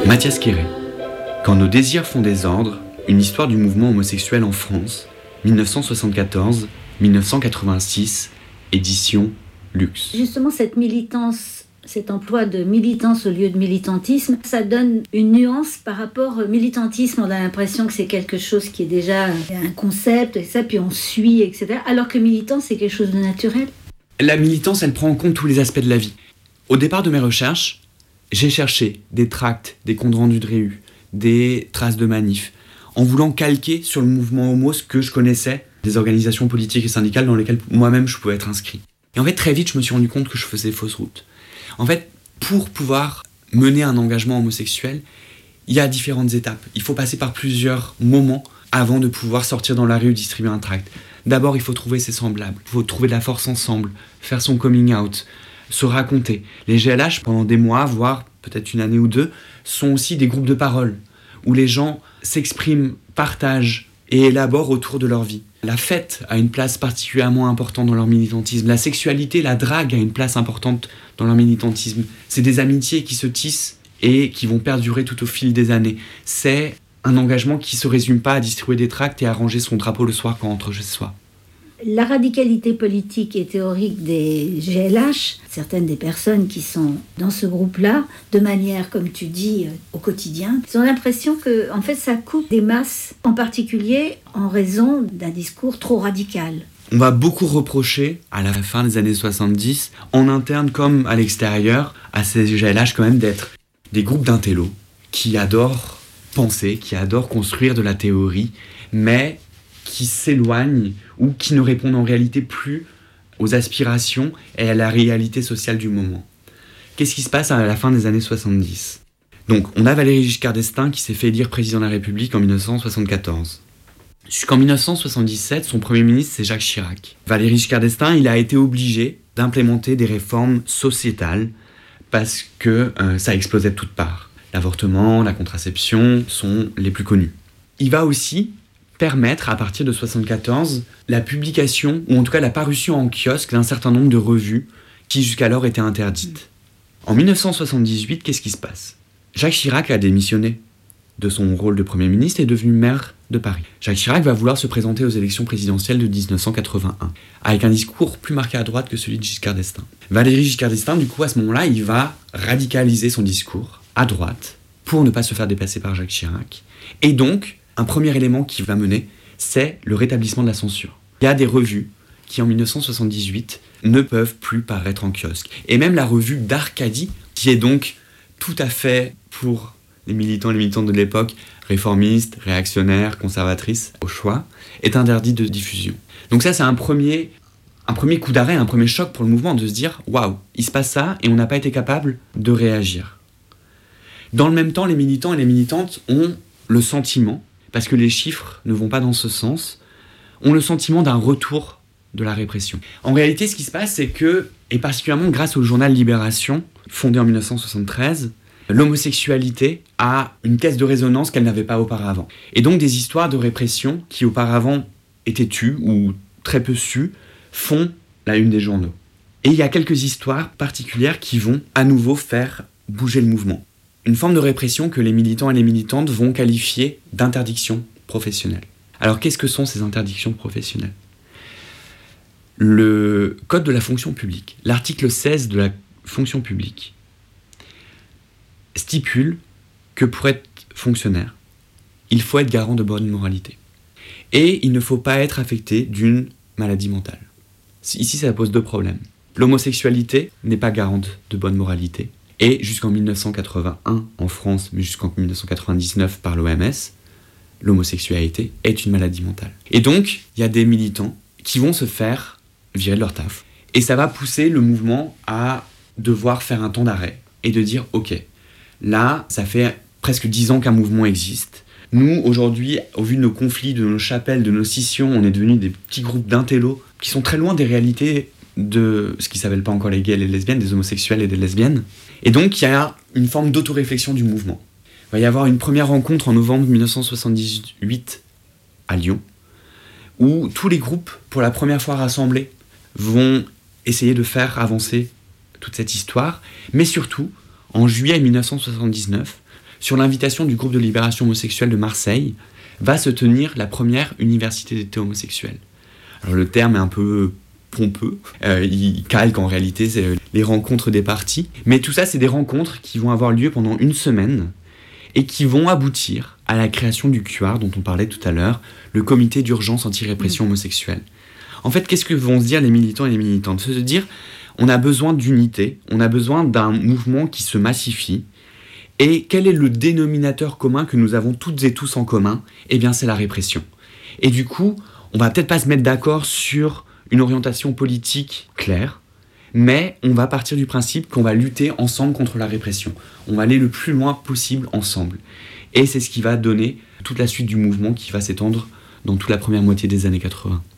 Mathias Quéré. Quand nos désirs font désordre, une histoire du mouvement homosexuel en France, 1974-1986, édition Luxe. Justement, cette militance, cet emploi de militance au lieu de militantisme, ça donne une nuance par rapport au militantisme. On a l'impression que c'est quelque chose qui est déjà un concept, et ça, puis on suit, etc. Alors que militant, c'est quelque chose de naturel. La militance, elle prend en compte tous les aspects de la vie. Au départ de mes recherches, j'ai cherché des tracts, des comptes rendus de réus, des traces de manifs, en voulant calquer sur le mouvement homo ce que je connaissais des organisations politiques et syndicales dans lesquelles moi-même je pouvais être inscrit. Et en fait, très vite, je me suis rendu compte que je faisais fausse route. En fait, pour pouvoir mener un engagement homosexuel, il y a différentes étapes. Il faut passer par plusieurs moments avant de pouvoir sortir dans la rue et distribuer un tract. D'abord, il faut trouver ses semblables. Il faut trouver de la force ensemble, faire son coming out, se raconter. Les GLH, pendant des mois, voire peut-être une année ou deux, sont aussi des groupes de parole, où les gens s'expriment, partagent et élaborent autour de leur vie. La fête a une place particulièrement importante dans leur militantisme. La sexualité, la drague a une place importante dans leur militantisme. C'est des amitiés qui se tissent et qui vont perdurer tout au fil des années. C'est un engagement qui ne se résume pas à distribuer des tracts et à ranger son drapeau le soir quand on rentre chez soi. La radicalité politique et théorique des GLH, certaines des personnes qui sont dans ce groupe-là, de manière, comme tu dis, au quotidien, ils ont l'impression que, en fait, ça coupe des masses, en particulier en raison d'un discours trop radical. On va beaucoup reprocher, à la fin des années 70, en interne comme à l'extérieur, à ces GLH quand même d'être des groupes d'intellos qui adorent penser, qui adorent construire de la théorie, mais qui s'éloignent ou qui ne répondent en réalité plus aux aspirations et à la réalité sociale du moment. Qu'est-ce qui se passe à la fin des années 70 ? Donc, on a Valéry Giscard d'Estaing qui s'est fait élire président de la République en 1974. Jusqu'en 1977, son premier ministre, c'est Jacques Chirac. Valéry Giscard d'Estaing, il a été obligé d'implémenter des réformes sociétales parce que ça explosait de toutes parts. L'avortement, la contraception sont les plus connus. Il va aussi permettre, à partir de 1974, la publication, ou en tout cas la parution en kiosque d'un certain nombre de revues qui jusqu'alors étaient interdites. En 1978, qu'est-ce qui se passe ? Jacques Chirac a démissionné de son rôle de Premier ministre et est devenu maire de Paris. Jacques Chirac va vouloir se présenter aux élections présidentielles de 1981, avec un discours plus marqué à droite que celui de Giscard d'Estaing. Valéry Giscard d'Estaing, du coup, à ce moment-là, il va radicaliser son discours à droite pour ne pas se faire dépasser par Jacques Chirac. Et donc, un premier élément qui va mener, c'est le rétablissement de la censure. Il y a des revues qui, en 1978, ne peuvent plus paraître en kiosque. Et même la revue d'Arcadie, qui est donc tout à fait pour les militants et les militantes de l'époque, réformistes, réactionnaires, conservatrices, au choix, est interdite de diffusion. Donc ça, c'est un premier coup d'arrêt, un premier choc pour le mouvement, de se dire « Waouh, il se passe ça et on n'a pas été capable de réagir ». Dans le même temps, les militants et les militantes ont le sentiment, parce que les chiffres ne vont pas dans ce sens, ont le sentiment d'un retour de la répression. En réalité, ce qui se passe, c'est que, et particulièrement grâce au journal Libération, fondé en 1973, l'homosexualité a une caisse de résonance qu'elle n'avait pas auparavant. Et donc des histoires de répression qui auparavant étaient tues ou très peu sues, font la une des journaux. Et il y a quelques histoires particulières qui vont à nouveau faire bouger le mouvement. Une forme de répression que les militants et les militantes vont qualifier d'interdiction professionnelle. Alors qu'est-ce que sont ces interdictions professionnelles ? Le Code de la fonction publique, l'article 16 de la fonction publique, stipule que pour être fonctionnaire, il faut être garant de bonne moralité. Et il ne faut pas être affecté d'une maladie mentale. Ici, ça pose deux problèmes. L'homosexualité n'est pas garante de bonne moralité. Et jusqu'en 1981 en France, mais jusqu'en 1999 par l'OMS, l'homosexualité est une maladie mentale. Et donc, il y a des militants qui vont se faire virer de leur taf. Et ça va pousser le mouvement à devoir faire un temps d'arrêt et de dire « Ok, là, ça fait presque 10 ans qu'un mouvement existe. Nous, aujourd'hui, au vu de nos conflits, de nos chapelles, de nos scissions, on est devenus des petits groupes d'intellos qui sont très loin des réalités de ce qui ne s'appelle pas encore les gays et les lesbiennes, des homosexuels et des lesbiennes. Et donc, il y a une forme d'autoréflexion du mouvement. Il va y avoir une première rencontre en novembre 1978 à Lyon, où tous les groupes, pour la première fois rassemblés, vont essayer de faire avancer toute cette histoire. Mais surtout, en juillet 1979, sur l'invitation du groupe de libération homosexuelle de Marseille, va se tenir la première université d'été homosexuelle. Alors le terme est un peu pompeux, il calque en réalité les rencontres des partis, mais tout ça c'est des rencontres qui vont avoir lieu pendant une semaine et qui vont aboutir à la création du CUAR dont on parlait tout à l'heure, le comité d'urgence anti-répression homosexuelle. En fait, qu'est-ce que vont se dire les militants et les militantes ? Se dire, on a besoin d'unité, on a besoin d'un mouvement qui se massifie, et quel est le dénominateur commun que nous avons toutes et tous en commun ? Eh bien, c'est la répression. Et du coup, on va peut-être pas se mettre d'accord sur une orientation politique claire, mais on va partir du principe qu'on va lutter ensemble contre la répression. On va aller le plus loin possible ensemble. Et c'est ce qui va donner toute la suite du mouvement qui va s'étendre dans toute la première moitié des années 80.